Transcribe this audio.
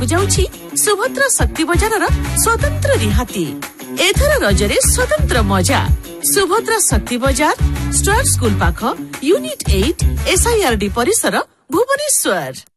ହେବାକୁ ଯାଉଛି ସୁଭଦ୍ରା ଶକ୍ତି ବଜାରର ସ୍ୱତନ୍ତ୍ର ରିହାତି। ଏଥର ରଜରେ ସ୍ୱତନ୍ତ୍ର ମଜା। ସୁଭଦ୍ରା ଶକ୍ତି ବଜାର, ଷ୍ଟାର ସ୍କୁଲ ପାଖ, ୟୁନିଟ୍ 8, SIRD ପରିସର, ଭୁବନେଶ୍ୱର।